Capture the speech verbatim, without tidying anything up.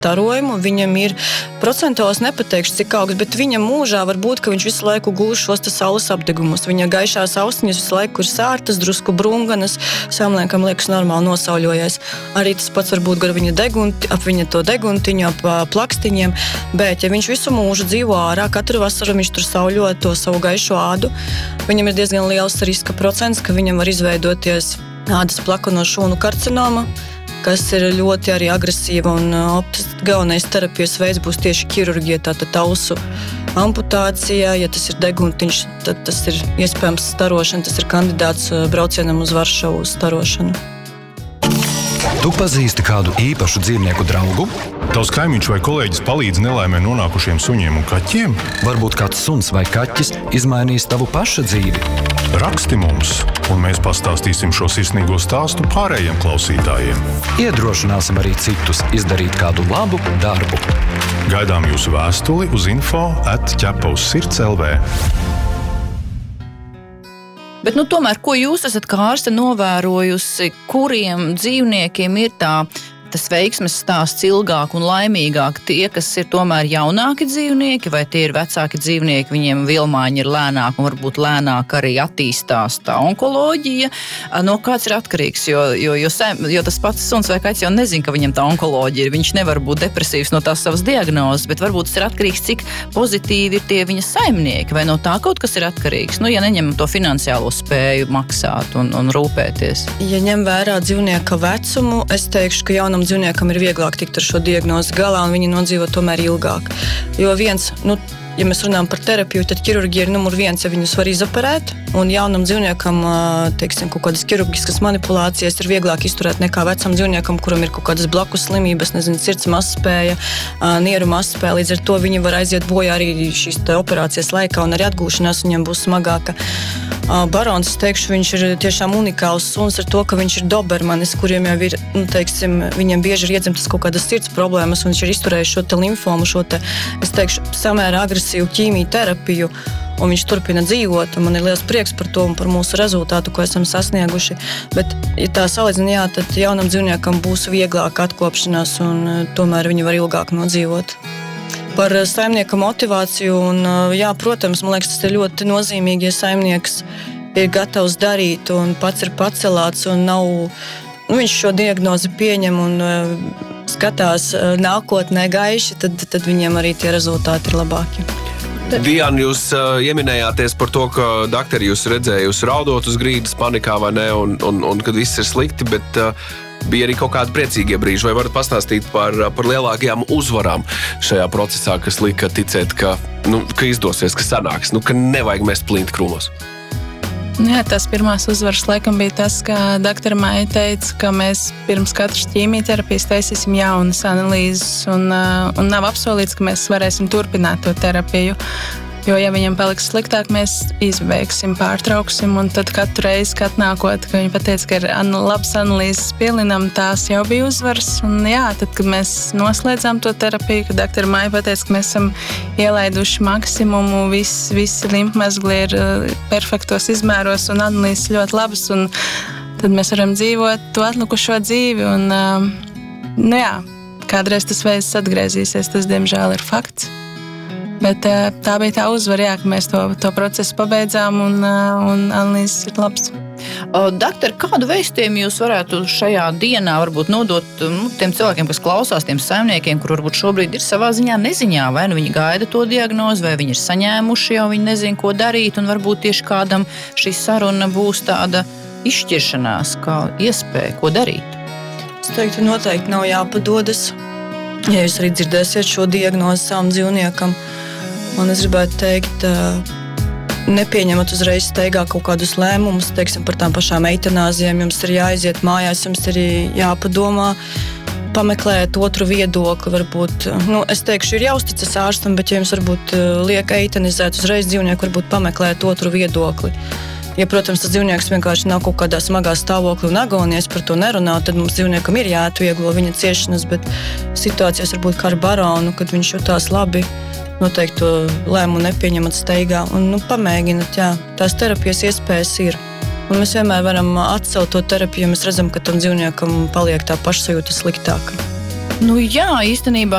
starojumu, viņam ir procentos nepateikšu, cik augsts, bet viņa mūžā var būt, ka viņš visu laiku gūš šos saules apdegumus. Viņa gaišās austiņas visu laiku ir sārtas, drusku brunganas, saimniekam liekas normāli nosauļojies. Arī tas pats var būt gar viņa degunti, ap viņa to deguntiņu, ap plakstiņiem, bet ja viņš visu mūžu dzīvo ārā, katru vasaru viņš tur sauļo to savu gaišo ādu, viņam ir diezgan liels riska procents, ka viņam var izveidoties ādas plakano šūnu karcinoma, kas ir ļoti arī agresīva un galvenais terapijas veids būs tieši ķirurģija, tātad ausu amputācija, ja tas ir deguntiņš, tad tas ir iespējams starošana, tas ir kandidāts braucienam uz Varšavu starošanu. Tu pazīsti kādu īpašu dzīvnieku draugu? Tavs kaimiņš vai kolēģis palīdz nelaimē nonākušiem suņiem un kaķiem? Varbūt kāds suns vai kaķis izmainīs tavu paša dzīvi? Raksti mums, un mēs pastāstīsim šo sirsnīgo stāstu pārējiem klausītājiem. Iedrošināsim arī citus izdarīt kādu labu darbu. Gaidām jūsu vēstuli uz info at ķepauzsirds punkt lv. Bet, nu, tomēr, ko jūs esat kā ārste novērojusi, kuriem dzīvniekiem ir tā, tas veiksmes stāsts ilgāk un laimīgāk? Tie, kas ir tomēr jaunāki dzīvnieki, vai tie ir vecāki dzīvnieki, viņiem vilmāņi ir lēnāk un varbūt lēnāk arī attīstās tā onkoloģija? No kāds ir atkarīgs? Jo, jo, jo, jo tas pats suns vai kaķis jau nezin, ka viņam tā onkoloģija ir. Viņš nevar būt depresīvs no tās savas diagnozes, bet varbūt tas ir atkarīgs, cik pozitīvi ir tie viņa saimnieki, vai no tā kaut kas ir atkarīgs? Nu, ja neņemam to finansiālo spēju maksāt un, un rūpēties. Ja ņem vērā dzīvnieka vecumu, es teikšu, ka jaunam dzīvniekam ir vieglāk tikt ar šo diagnozi galā un viņi nodzīvo tomēr ilgāk. Jo viens, nu, ja mēs runājam par terapiju, tad ķirurģija ir numur viens, ja viņus var izoperēt, un jaunam dzīvniekam, teiksim, kaut kādas ķirurģiskas manipulācijas ir vieglāk izturēt nekā vecam dzīvniekam, kuram ir kaut kādas blakus slimības, nezinu, sirds mazspēja, nieru mazspēja, līdz ar to viņi var aiziet bojā arī šīs operācijas laikā un arī atgūšanās viņiem būs smagāka. Barons, es teikšu, viņš ir tiešām unikāls suns ar to, ka viņš ir dobermanis, kuriem jau ir, nu, teiksim, viņiem bieži ir iedzimtas kaut kādas sirds problēmas, un viņš ir izturējis šo te limfomu, šo te, es teikšu, samērā agresīvu ķīmiju terapiju, un viņš turpina dzīvot, un man ir liels prieks par to un par mūsu rezultātu, ko esam sasnieguši. Bet, ja tā salīdzina, jā, tad jaunam dzīvniekam būs vieglāk atkopšanās, un tomēr viņi var ilgāk nodzīvot. Par saimnieka motivāciju, un jā, protams, man liekas, tas ir ļoti nozīmīgi, ja saimnieks ir gatavs darīt un pats ir pacelāts un nav, nu, viņš šo diagnozi pieņem un uh, skatās uh, nākotnē gaiši, tad, tad viņiem arī tie rezultāti ir labāki. Diana, jūs uh, ieminējāties par to, ka daktari jūs redzējusi raudot uz grīdas panikā vai ne, un, un, un kad viss ir slikti, bet uh, bija arī kaut kādi priecīgie brīži. Vai varat pastāstīt par, par lielākajām uzvarām šajā procesā, kas lika ticēt, ka, nu, ka izdosies, ka sanāks, nu, ka nevajag mest plinti krūmos? Jā, tās pirmās uzvaras laikam bija tas, ka doktora Maija teica, ka mēs pirms katras ķīmijterapijas taisīsim jaunas analīzes un, un nav apsolīts, ka mēs varēsim turpināt to terapiju. Jo, ja viņam paliks sliktāk, mēs izbeigsim, pārtrauksim, un tad katru reizi, kad nākot, ka viņi pateica, ka ir labas analīzes pielinam, tās jau bija uzvaras. Un jā, tad, kad mēs noslēdzām to terapiju, kad doktora Maija pateica, ka mēs esam ielaiduši maksimumu, visi, visi limfmezgli ir perfektos izmēros un analīzes ļoti labas, un tad mēs varam dzīvot to atlikušo dzīvi. Un, nu jā, kādreiz tas veids atgriezīsies, tas, diemžēl, ir fakts. Bet tā bija tā uzvara, jā, ka mēs to, to procesu pabeidzām un, un analīzes ir labs. Doktor, kādu vēstījumu jūs varētu šajā dienā varbūt nodot nu, tiem cilvēkiem, kas klausās, tiem saimniekiem, kur varbūt šobrīd ir savā ziņā neziņā, vai nu viņi gaida to diagnozi, vai viņi ir saņēmuši, jau viņi nezin, ko darīt, un varbūt tieši kādam šī saruna būs tāda izšķiršanās, kā iespēja, ko darīt? Es teiktu, noteikti nav jāpadodas. Ja jūs arī dzirdēsiet šo diagnozi savam dzīvniekam, un es gribētu teikt, nepieņemat uzreiz steigā kaut kādus lēmumus, teiksim, par tām pašām eitanāzijām, jums ir jāaiziet mājās, jums ir jāpadomā, pameklēt otru viedokli, varbūt, nu, es teikšu, ir jāuzticas ārstam, bet ja jums varbūt liek eitanizēt uzreiz dzīvnieku, varbūt pameklēt otru viedokli. Ja, protams, tas dzīvnieks vienkārši nav kaut kādā smagā stāvoklī un agonijas par to nerunā, tad mums dzīvniekam ir jāatvieglo viņa ciešanas, bet situācijas varbūt kā ar baronu, kad viņš jutās labi, noteikti to lēmumu nepieņemat steigā un, nu, pamēģināt, jā, tās terapijas iespējas ir. Un mēs vienmēr varam atcelt to terapiju, ja mēs redzam, ka tam dzīvniekam paliek tā pašsajūta sliktāka. Nu, jā, īstenībā